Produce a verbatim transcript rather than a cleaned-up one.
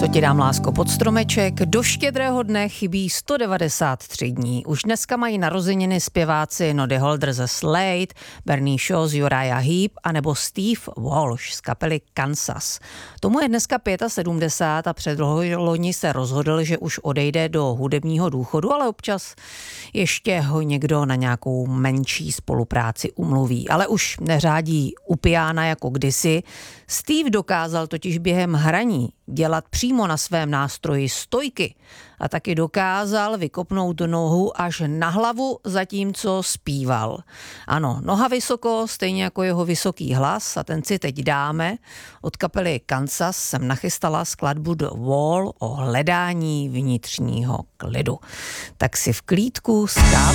Co ti dám, lásko, pod stromeček? Do štědrého dne chybí sto devadesát tři dní. Už dneska mají narozeniny zpěváci Noddy Holder ze Slade, Bernie Shaw z Uriah Heep a nebo Steve Walsh z kapely Kansas. Tomu je dneska sedmdesát pět a předloni se rozhodl, že už odejde do hudebního důchodu, ale občas ještě ho někdo na nějakou menší spolupráci umluví. Ale už neřádí u piana jako kdysi. Steve dokázal totiž během hraní dělat přímo na svém nástroji stojky a taky dokázal vykopnout nohu až na hlavu, zatímco zpíval. Ano, noha vysoko, stejně jako jeho vysoký hlas, a ten si teď dáme. Od kapely Kansas jsem nachystala skladbu The Wall o hledání vnitřního klidu. Tak si v klídku s kávou